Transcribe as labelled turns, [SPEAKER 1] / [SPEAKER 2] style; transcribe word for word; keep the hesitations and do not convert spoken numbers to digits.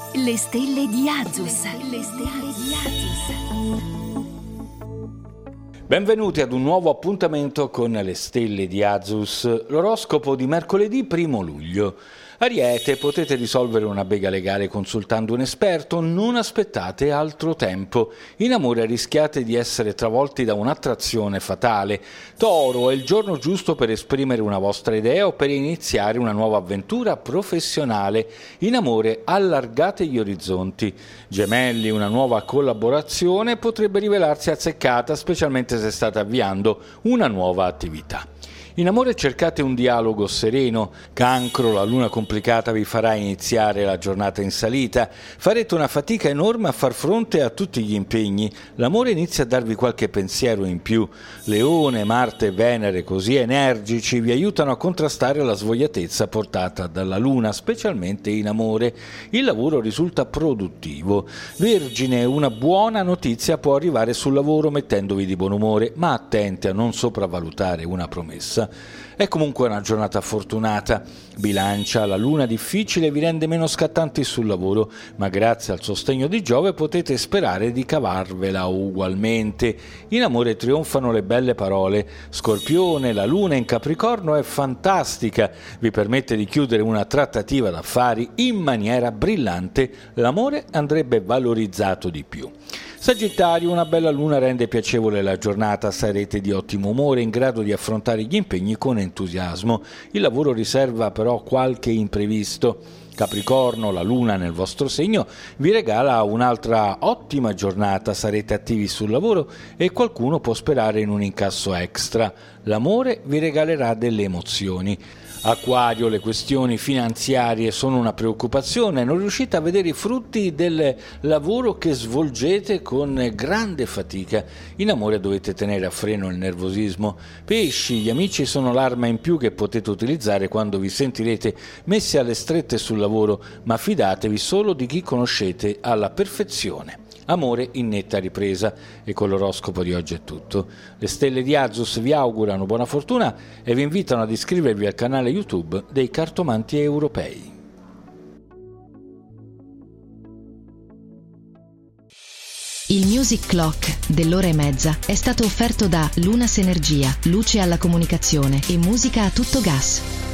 [SPEAKER 1] Le stelle di Azus. Le stelle di Azus.
[SPEAKER 2] Benvenuti ad un nuovo appuntamento con le stelle di Azus, l'oroscopo di mercoledì primo luglio. Ariete, potete risolvere una bega legale consultando un esperto, non aspettate altro tempo. In amore rischiate di essere travolti da un'attrazione fatale. Toro, è il giorno giusto per esprimere una vostra idea o per iniziare una nuova avventura professionale. In amore allargate gli orizzonti. Gemelli, una nuova collaborazione potrebbe rivelarsi azzeccata, specialmente se state avviando una nuova attività. In amore cercate un dialogo sereno. Cancro, la luna complicata vi farà iniziare la giornata in salita. Farete una fatica enorme a far fronte a tutti gli impegni. L'amore inizia a darvi qualche pensiero in più. Leone, Marte e Venere, così energici, vi aiutano a contrastare la svogliatezza portata dalla luna, specialmente in amore. Il lavoro risulta produttivo. Vergine, una buona notizia può arrivare sul lavoro mettendovi di buon umore, ma attenti a non sopravvalutare una promessa. È comunque una giornata fortunata. Bilancia, la luna difficile vi rende meno scattanti sul lavoro, ma grazie al sostegno di Giove potete sperare di cavarvela ugualmente. In amore trionfano le belle parole. Scorpione, la luna in Capricorno è fantastica, vi permette di chiudere una trattativa d'affari in maniera brillante. L'amore andrebbe valorizzato di più. Sagittario, una bella luna rende piacevole la giornata, sarete di ottimo umore, in grado di affrontare gli impegni con entusiasmo. Il lavoro riserva però qualche imprevisto. Capricorno, la luna nel vostro segno vi regala un'altra ottima giornata, sarete attivi sul lavoro e qualcuno può sperare in un incasso extra. L'amore vi regalerà delle emozioni. Acquario, le questioni finanziarie sono una preoccupazione, non riuscite a vedere i frutti del lavoro che svolgete con grande fatica. In amore dovete tenere a freno il nervosismo. Pesci, gli amici sono l'arma in più che potete utilizzare quando vi sentirete messi alle strette sul lavoro, ma fidatevi solo di chi conoscete alla perfezione. Amore in netta ripresa. E con l'oroscopo di oggi è tutto. Le stelle di Azus vi augurano buona fortuna e vi invitano ad iscrivervi al canale YouTube dei Cartomanti Europei.
[SPEAKER 3] Il Music Clock dell'ora e mezza è stato offerto da Lunas Energia, luce alla comunicazione e musica a tutto gas.